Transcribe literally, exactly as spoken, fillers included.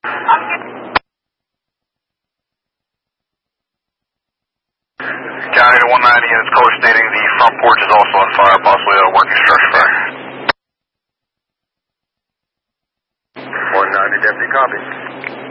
County to one ninety units, color stating the front porch is also on fire, possibly a working structure fire. one ninety, deputy, copy.